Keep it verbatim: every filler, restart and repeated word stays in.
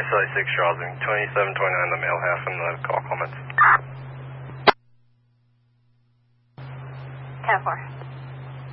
Sally six Charles, twenty-seven twenty-nine, the male half, and the call comments. ten four.